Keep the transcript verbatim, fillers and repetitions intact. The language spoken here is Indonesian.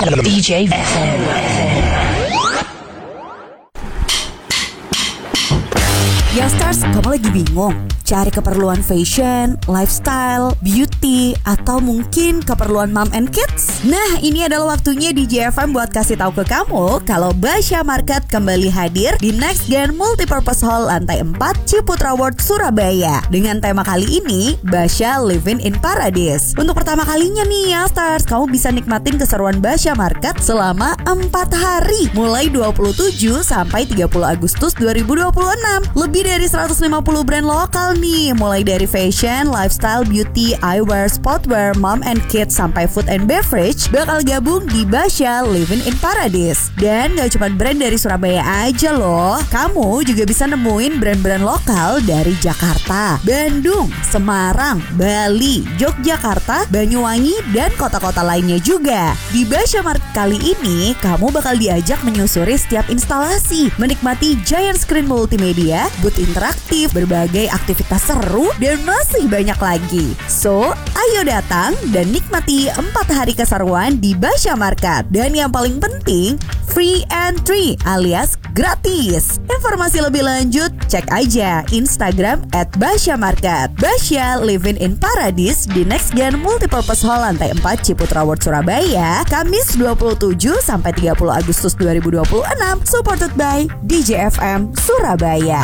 D J F M. Youngsters, kamu lagi bingung cari keperluan fashion, lifestyle, beauty, atau mungkin keperluan mom and kids? Nah, ini adalah waktunya D J F M buat kasih tahu ke kamu kalau Basya Market kembali hadir di Next Gen Multipurpose Hall lantai empat Ciputra World Surabaya. Dengan tema kali ini, Basya Living in Paradise. Untuk pertama kalinya nih Youngsters, kamu bisa nikmatin keseruan Basya Market selama empat hari, mulai dua puluh tujuh sampai tiga puluh Agustus dua ribu dua puluh enam. Lebih dari seratus lima puluh brand lokal nih, mulai dari fashion, lifestyle, beauty, eyewear, sportwear, mom and kids, sampai food and beverage bakal gabung di Basya Living in Paradise. Dan gak cuma brand dari Surabaya aja loh, kamu juga bisa nemuin brand-brand lokal dari Jakarta, Bandung, Semarang, Bali, Yogyakarta, Banyuwangi, dan kota-kota lainnya juga. Di Basya Market kali ini, kamu bakal diajak menyusuri setiap instalasi, menikmati giant screen multimedia, booth interaktif, berbagai aktivitas seru, dan masih banyak lagi. So, ayo datang dan nikmati empat hari keseruan di Basya Market. Dan yang paling penting, free entry alias gratis. Informasi lebih lanjut, cek aja Instagram at Basya Market. Basya Living in Paradise di Next Gen Multipurpose Hall lantai empat Ciputra World Surabaya, Kamis dua puluh tujuh sampai tiga puluh Agustus dua ribu dua puluh enam, supported by D J F M Surabaya.